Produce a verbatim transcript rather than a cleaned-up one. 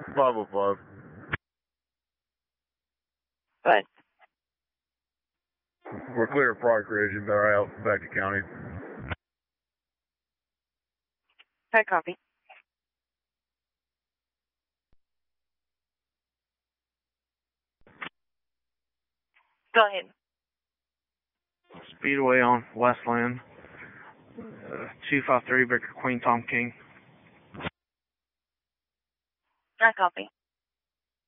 five oh five. Good. We're clear of Frog Ridge and they're out back to county. Hi, copy. Go ahead. Speedway on Westland. Uh, two five three Victor Queen Tom King. I copy.